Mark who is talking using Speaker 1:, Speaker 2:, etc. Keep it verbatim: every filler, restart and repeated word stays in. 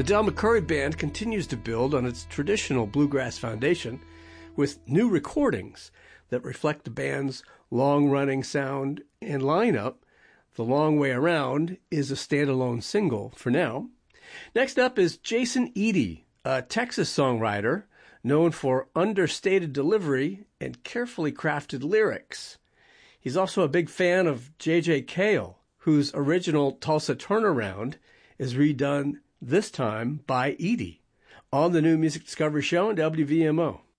Speaker 1: The Del McCoury Band continues to build on its traditional bluegrass foundation with new recordings that reflect the band's long-running sound and lineup. The Long Way Around is a standalone single for now. Next up is Jason Eady, a Texas songwriter known for understated delivery and carefully crafted lyrics. He's also a big fan of J J Cale, whose original Tulsa Turnaround is redone this time by Eady on the new Music Discovery Show on W V M O.